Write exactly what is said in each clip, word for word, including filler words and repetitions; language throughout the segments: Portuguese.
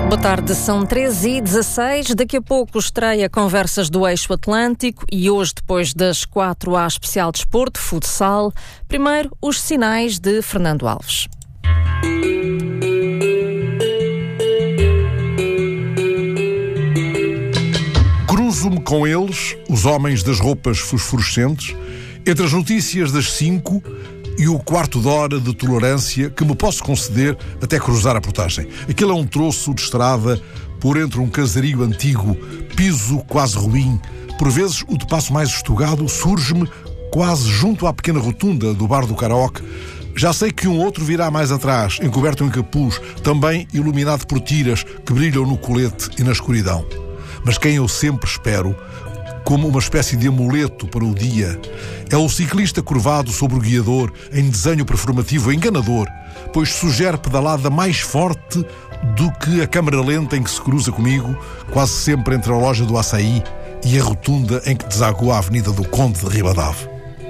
Boa tarde, são treze e dezasseis. Daqui a pouco estreia Conversas do Eixo Atlântico e hoje, depois das quatro, há especial desporto, futsal. Primeiro, os sinais de Fernando Alves. Cruzo-me com eles, os homens das roupas fosforescentes, entre as notícias das cinco e o quarto de hora de tolerância que me posso conceder até cruzar a portagem. Aquilo é um troço de estrada por entre um casario antigo, piso quase ruim. Por vezes, o de passo mais estugado surge-me quase junto à pequena rotunda do bar do karaoke. Já sei que um outro virá mais atrás, encoberto em capuz, também iluminado por tiras que brilham no colete e na escuridão. Mas quem eu sempre espero, como uma espécie de amuleto para o dia, é o ciclista curvado sobre o guiador em desenho performativo enganador, pois sugere pedalada mais forte do que a câmara lenta em que se cruza comigo, quase sempre entre a loja do açaí e a rotunda em que deságua a avenida do Conde de Ribadave.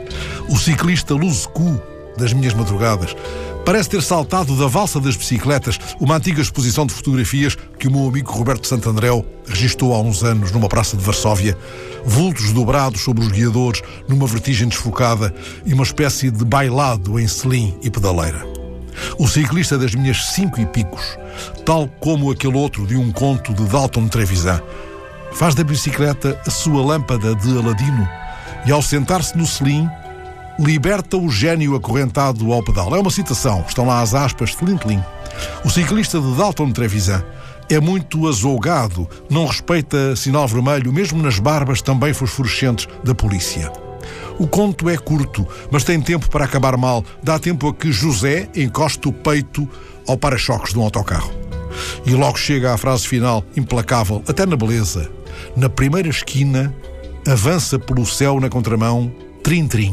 O ciclista luzecu das minhas madrugadas parece ter saltado da valsa das bicicletas, uma antiga exposição de fotografias que o meu amigo Roberto Santandreu registou há uns anos numa praça de Varsóvia, vultos dobrados sobre os guiadores numa vertigem desfocada e uma espécie de bailado em selim e pedaleira. O ciclista das minhas cinco e picos, tal como aquele outro de um conto de Dalton Trevisan, faz da bicicleta a sua lâmpada de Aladino e, ao sentar-se no selim, liberta o gênio acorrentado ao pedal. É uma citação, estão lá as aspas, tlim-tlim. O ciclista de Dalton Trevisan é muito azougado, não respeita sinal vermelho, mesmo nas barbas também fosforescentes da polícia. O conto é curto, mas tem tempo para acabar mal. Dá tempo a que José encoste o peito ao para-choques de um autocarro. E logo chega à frase final, implacável, até na beleza. Na primeira esquina, avança pelo céu na contramão, trim-trim.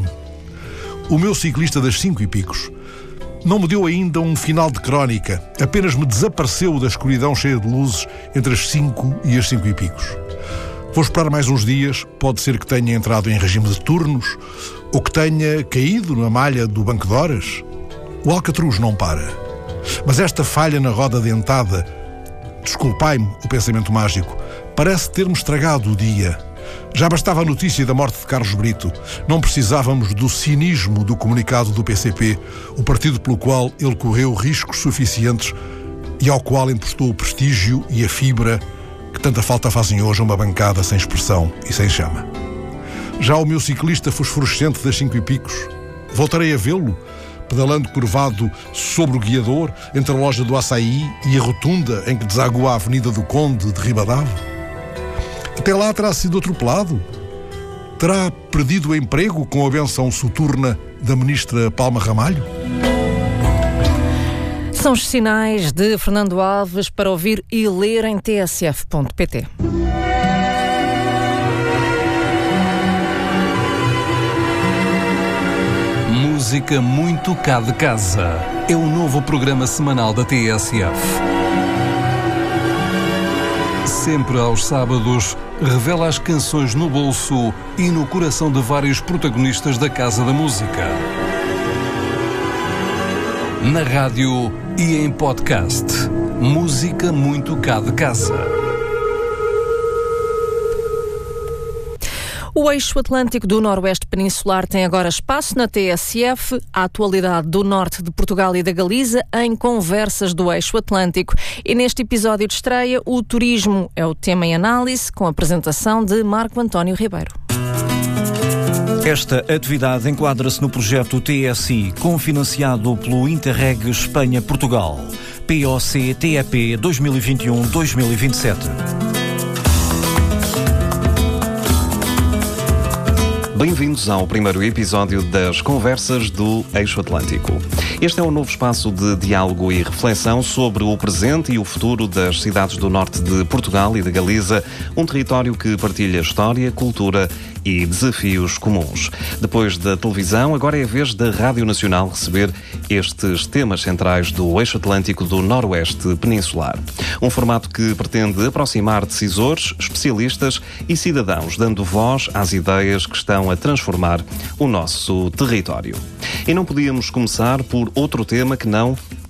O meu ciclista das cinco e picos não me deu ainda um final de crónica, apenas me desapareceu da escuridão cheia de luzes entre as cinco e as cinco e picos. Vou esperar mais uns dias, pode ser que tenha entrado em regime de turnos ou que tenha caído na malha do banco de horas. O alcatruz não para. Mas esta falha na roda dentada, desculpai-me o pensamento mágico, parece ter-me estragado o dia. Já bastava a notícia da morte de Carlos Brito. Não precisávamos do cinismo do comunicado do P C P, o partido pelo qual ele correu riscos suficientes e ao qual emprestou o prestígio e a fibra que tanta falta fazem hoje a uma bancada sem expressão e sem chama. Já o meu ciclista fosforescente das cinco e picos, voltarei a vê-lo, pedalando curvado sobre o guiador, entre a loja do açaí e a rotunda em que deságua a avenida do Conde de Ribadave? Até lá terá sido atropelado? Terá perdido o emprego com a benção soturna da ministra Palma Ramalho? São os sinais de Fernando Alves para ouvir e ler em t s f ponto p t. Música muito cá de casa. É o novo programa semanal da T S F. Sempre aos sábados, revela as canções no bolso e no coração de vários protagonistas da Casa da Música. Na rádio e em podcast. Música muito cá de casa. O Eixo Atlântico do Noroeste Peninsular tem agora espaço na T S F, a atualidade do norte de Portugal e da Galiza em Conversas do Eixo Atlântico. E neste episódio de estreia, o turismo é o tema em análise, com a apresentação de Marco António Ribeiro. Esta atividade enquadra-se no projeto T S I, cofinanciado pelo Interreg Espanha-Portugal, P O C T E P dois mil e vinte e um a dois mil e vinte e sete. Bem-vindos ao primeiro episódio das Conversas do Eixo Atlântico. Este é um novo espaço de diálogo e reflexão sobre o presente e o futuro das cidades do norte de Portugal e da Galiza, um território que partilha história, cultura e desafios comuns. Depois da televisão, agora é a vez da Rádio Nacional receber estes temas centrais do Eixo Atlântico do Noroeste Peninsular. Um formato que pretende aproximar decisores, especialistas e cidadãos, dando voz às ideias que estão a transformar o nosso território. E não podíamos começar por outro tema que não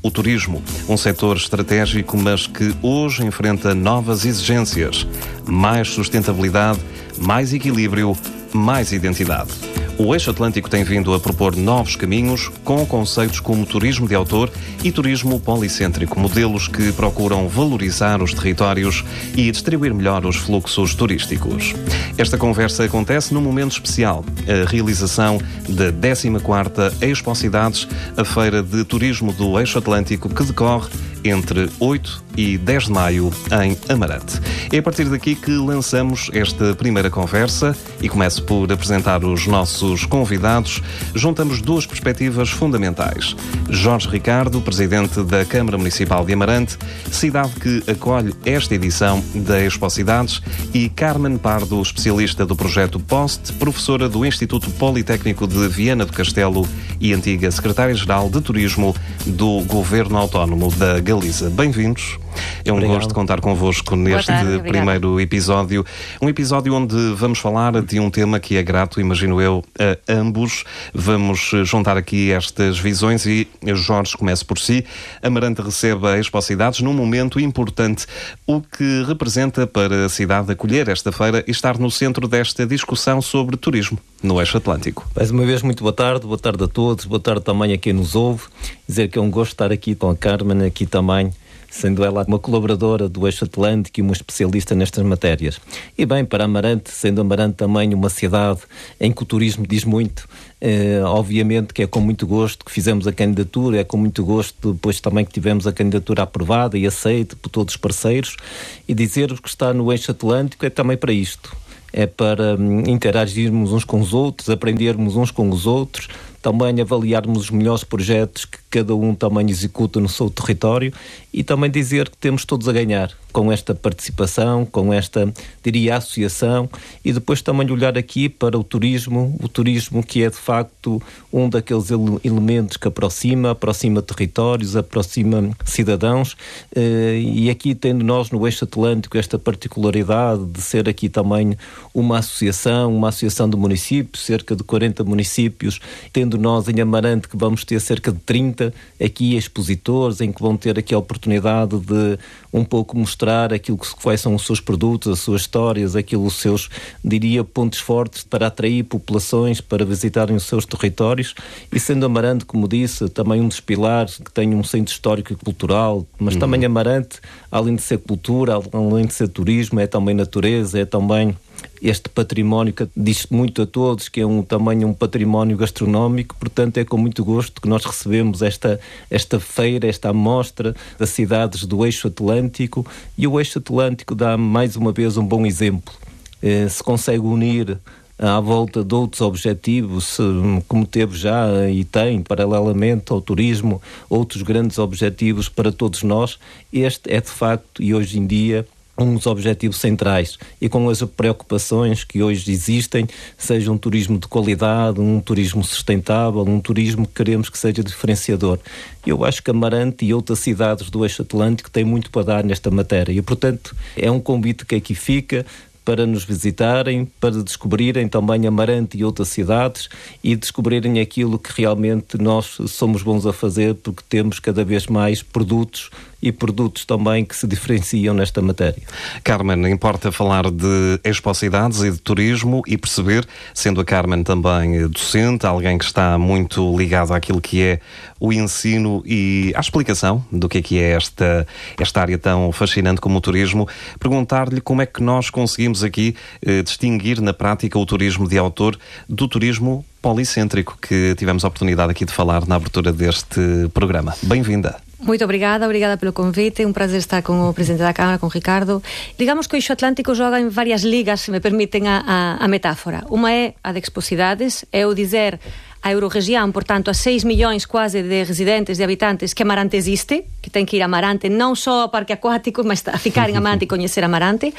o turismo, um setor estratégico, mas que hoje enfrenta novas exigências. Mais sustentabilidade, mais equilíbrio, mais identidade. O Eixo Atlântico tem vindo a propor novos caminhos com conceitos como turismo de autor e turismo policêntrico, modelos que procuram valorizar os territórios e distribuir melhor os fluxos turísticos. Esta conversa acontece num momento especial, a realização da décima quarta Expo Cidades, a feira de turismo do Eixo Atlântico, que decorre entre oito e dez de maio em Amarante. É a partir daqui que lançamos esta primeira conversa e começo por apresentar os nossos convidados. Juntamos duas perspectivas fundamentais. Jorge Ricardo, presidente da Câmara Municipal de Amarante, cidade que acolhe esta edição da Expo Cidades, e Carmen Pardo, especialista do projeto POST, professora do Instituto Politécnico de Viana do Castelo e antiga secretária-geral de Turismo do Governo Autónomo da Galiza. Bem-vindos. É um Obrigado. Gosto contar convosco neste tarde, primeiro episódio. Um episódio onde vamos falar de um tema que é grato, imagino eu, a ambos. Vamos juntar aqui estas visões e, Jorge, comece por si. Amarante recebe a Expo Cidades num momento importante. O que representa para a cidade acolher esta feira e estar no centro desta discussão sobre turismo no Eixo Atlântico? Mais uma vez, muito boa tarde. Boa tarde a todos. Boa tarde também a quem nos ouve. Dizer que é um gosto estar aqui com a Carmen, aqui também, sendo ela uma colaboradora do Eixo Atlântico e uma especialista nestas matérias. E bem, para Amarante, sendo Amarante também uma cidade em que o turismo diz muito, eh, obviamente que é com muito gosto que fizemos a candidatura, é com muito gosto depois também que tivemos a candidatura aprovada e aceita por todos os parceiros, e dizer-vos que estar no Eixo Atlântico é também para isto. É para hum, interagirmos uns com os outros, aprendermos uns com os outros, também avaliarmos os melhores projetos que cada um também executa no seu território, e também dizer que temos todos a ganhar com esta participação, com esta, diria, associação, e depois também olhar aqui para o turismo, o turismo que é de facto um daqueles ele- elementos que aproxima, aproxima territórios, aproxima cidadãos, eh, e aqui tendo nós no Eixo Atlântico esta particularidade de ser aqui também uma associação, uma associação de municípios, cerca de quarenta municípios, tendo nós em Amarante que vamos ter cerca de trinta aqui expositores, em que vão ter aqui a oportunidade de um pouco mostrar aquilo que quais são os seus produtos, as suas histórias, aquilo os seus, diria, pontos fortes para atrair populações para visitarem os seus territórios. E sendo Amarante, como disse, também um dos pilares que tem um centro histórico e cultural, mas uhum. também Amarante, além de ser cultura, além de ser turismo, é também natureza, é também este património que diz muito a todos, que é um, também um património gastronómico. Portanto, é com muito gosto que nós recebemos esta, esta feira, esta amostra das cidades do Eixo Atlântico, e o Eixo Atlântico dá mais uma vez um bom exemplo. Eh, se consegue unir à volta de outros objetivos, como teve já e tem, paralelamente ao turismo, outros grandes objetivos para todos nós, este é de facto, e hoje em dia, um dos objetivos centrais, e com as preocupações que hoje existem, seja um turismo de qualidade, um turismo sustentável, um turismo que queremos que seja diferenciador. Eu acho que Amarante e outras cidades do Eixo Atlântico têm muito para dar nesta matéria, e portanto é um convite que aqui fica para nos visitarem, para descobrirem também Amarante e outras cidades e descobrirem aquilo que realmente nós somos bons a fazer, porque temos cada vez mais produtos e produtos também que se diferenciam nesta matéria. Carmen, importa falar de Expo Cidades e de turismo e perceber, sendo a Carmen também docente, alguém que está muito ligado àquilo que é o ensino e à explicação do que é que é esta, esta área tão fascinante como o turismo, perguntar-lhe como é que nós conseguimos aqui eh, distinguir na prática o turismo de autor do turismo policêntrico, que tivemos a oportunidade aqui de falar na abertura deste programa. Bem-vinda. Muito obrigada, obrigada pelo convite. É um prazer estar com o Presidente da Câmara, com o Ricardo. Digamos que o Eixo Atlântico joga em várias ligas, se me permitem a, a, a metáfora. Uma é a de Expo Cidades, é o dizer a Eurorregião, portanto, a seis milhões quase de residentes, de habitantes, que Amarante existe, que tem que ir a Amarante, não só ao parque aquático, mas a ficar em Amarante e conhecer Amarante.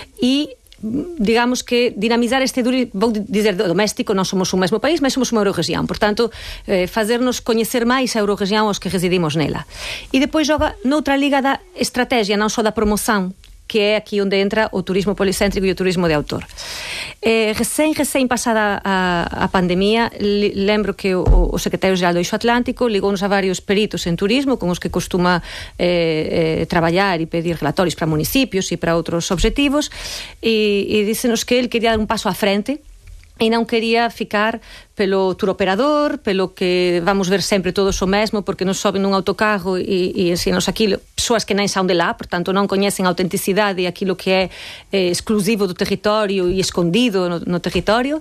E digamos que dinamizar este turismo, vou dizer doméstico, nós somos un mesmo país, mas somos unha Eurorregión, portanto eh, fazernos coñecer máis a Eurorregión aos que residimos nela. E depois joga noutra liga da estrategia, non só da promoción que é aqui onde entra o turismo policéntrico e o turismo de autor. Eh, recém, recém passada a, a pandemia, li, lembro que o, o secretario-geral do Eixo Atlántico ligou-nos a varios peritos en turismo, con os que costuma eh, eh, traballar e pedir relatorios para municipios e para outros objetivos, e, e dícenos que ele quería dar un paso á frente e non quería ficar pelo tour operador, pelo que vamos ver sempre todos o mesmo, porque nos soben nun autocarro e, e ensinos aquilo, persoas que non saen de lá, portanto non coñecen a autenticidade e aquilo que é eh, exclusivo do territorio e escondido no, no territorio,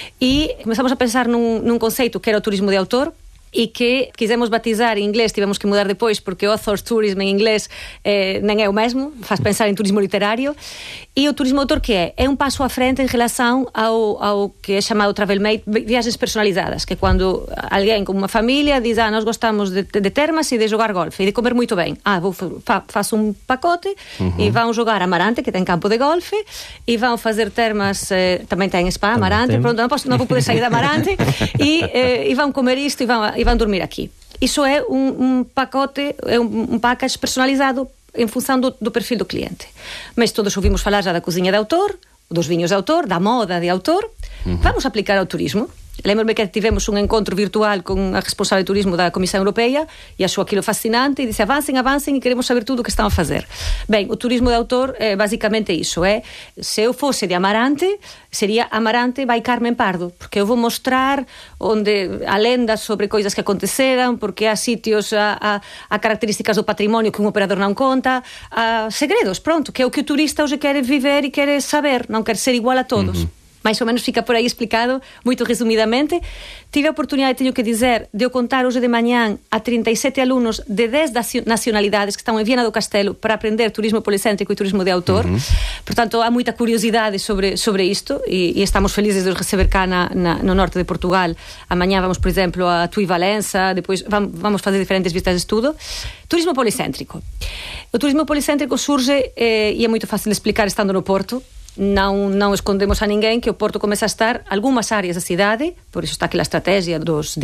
e comezamos a pensar nun, nun conceito que era o turismo de autor, e que quisemos batizar en inglés, tivemos que mudar depois porque author tourism en inglés eh, non é o mesmo, faz pensar en turismo literario, e o turismo autor que é? É un paso à frente en relación ao, ao que é chamado travel made, viaxes personalizadas, que cando alguén como unha familia diz, ah, nós gostamos de, de termas e de jogar golfe e de comer moito ben, ah, vou fa, faço un pacote uh-huh. e vão jogar Amarante, que ten campo de golfe, e vão fazer termas, eh, tamén ten spa, Amarante, pronto, non, posso, non vou poder sair de Amarante e, eh, e vão comer isto e vão e van dormir aquí. Iso é un, un pacote, é un, un package personalizado en función do, do perfil do cliente. Mas todos ouvimos falar já da cozinha de autor, dos viños de autor, da moda de autor. Uh-huh. Vamos aplicar ao turismo. Lembro-me que tivemos un encontro virtual con a responsável de turismo da Comisión Europeia e achou aquilo fascinante e disse avancen, avancen e queremos saber tudo o que están a fazer. Ben, o turismo de autor é basicamente iso, é, se eu fosse de Amarante, sería Amarante by Carmen Pardo, porque eu vou mostrar onde a lenda sobre coisas que aconteceran, porque há sitios, a, a, a características do patrimonio que un operador non conta, a segredos, pronto, que é o que o turista hoxe quere viver e quere saber, non quer ser igual a todos. Uh-huh. Mais ou menos fica por aí explicado, muito resumidamente. Tive a oportunidade, teño que dizer, de eu contar hoje de mañán a trinta e sete alumnos de dez nacionalidades que están en Viana do Castelo para aprender turismo policéntrico e turismo de autor. Uh-huh. Portanto, há moita curiosidade sobre, sobre isto e, e estamos felizes de os receber cá na, na, no norte de Portugal. Amanhã vamos, por exemplo, a Tui Valença, depois vamos, vamos fazer diferentes visitas de estudo. Turismo policéntrico. O turismo policéntrico surge, eh, e é muito fácil de explicar estando no Porto. Non, non escondemos a ninguén que o Porto comeza a estar algunhas áreas da cidade, por iso está aquela estrategia dos